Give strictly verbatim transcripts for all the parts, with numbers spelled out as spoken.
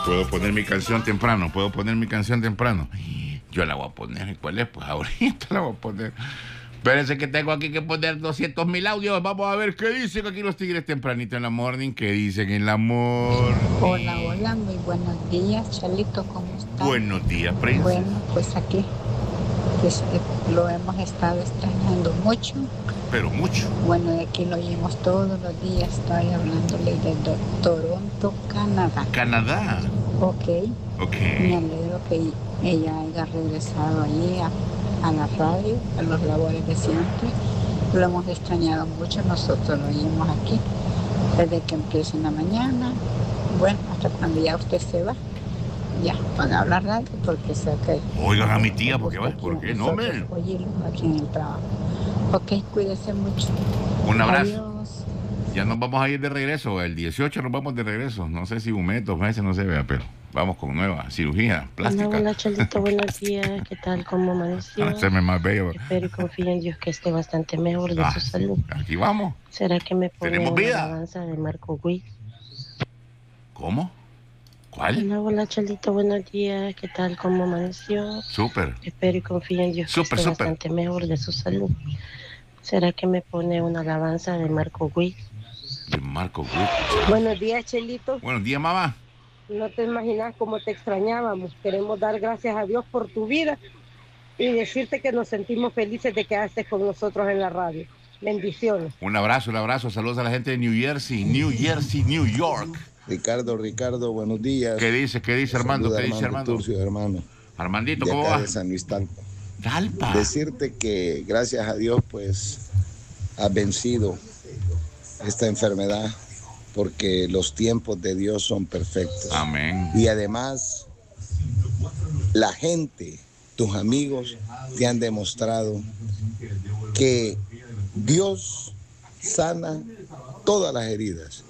Puedo poner mi canción temprano, puedo poner mi canción temprano. Yo la voy a poner, ¿cuál es? Pues ahorita la voy a poner. Espérense que tengo aquí que poner doscientos mil audios. Vamos a ver qué dicen aquí los tigres tempranito en la morning. ¿Qué dicen en la morning? Hola, hola, muy buenos días, Chalito, ¿cómo estás? Buenos días, Prince. Bueno, pues aquí pues, eh, lo hemos estado extrañando mucho. Pero mucho. Bueno, de aquí lo oímos todos los días. Estoy hablándole de do- Toronto, Canadá. Canadá. Ok. Ok. Me alegro que ella haya regresado allí a, a la radio, a los labores de siempre. Lo hemos extrañado mucho, nosotros lo oímos aquí, desde que empieza en la mañana, bueno, hasta cuando ya usted se va, ya, van a hablar radio, porque sé que... Oigan a mi tía, ¿por qué va? ¿Por qué? No, me. Oírlo aquí en el trabajo. Ok, cuídese mucho. Un abrazo. Adiós. Ya nos vamos a ir de regreso, el dieciocho nos vamos de regreso. No sé si un mes, dos meses, no se vea, pero vamos con nueva cirugía plástica. Hola, hola, Chalito, buenos días. ¿Qué tal? ¿Cómo amaneció? Hacerme más bello. Espero y confío en Dios que esté bastante mejor de Ah, su salud. Aquí vamos. ¿Será que me pone Tenemos una vida. alabanza de Marco Witt? ¿Cómo? ¿Cuál? Hola, hola, Chalito, buenos días. ¿Qué tal? ¿Cómo amaneció? Súper. Espero y confío en Dios Súper, que esté súper. bastante mejor de su salud. ¿Será que me pone una alabanza de Marco Witt? De Marco Witt. Buenos días, Chelito. Buenos días, mamá. No te imaginas cómo te extrañábamos. Queremos dar gracias a Dios por tu vida y decirte que nos sentimos felices de que estés con nosotros en la radio. Bendiciones. Un abrazo, un abrazo. Saludos a la gente de New Jersey, New Jersey, New York. Ricardo, Ricardo, buenos días. ¿Qué dice? ¿Qué dice Armando? Saluda ¿Qué dice Armando Armando? Turcio, hermano. Armandito, De ¿cómo acá va? de San Luis Talpa. Talpa. Decirte que gracias a Dios, pues, has vencido esta enfermedad porque los tiempos de Dios son perfectos. Amén. Y además, la gente, tus amigos, te han demostrado que Dios sana todas las heridas.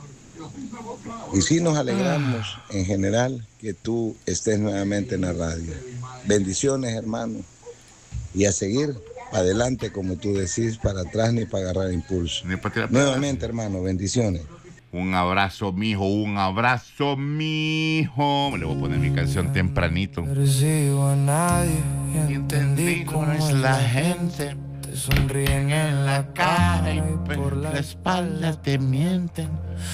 Y sí nos alegramos en general que tú estés nuevamente en la radio. Bendiciones, hermano. Y a seguir adelante, como tú decís, para atrás ni para agarrar impulso. Ni para tirar Nuevamente, hermano, bendiciones. Un abrazo, mijo, un abrazo, mijo. Le voy a poner mi canción tempranito. No persigo a nadie y Entendí cómo es la gente. Te sonríen en la cara y por la espalda te mienten.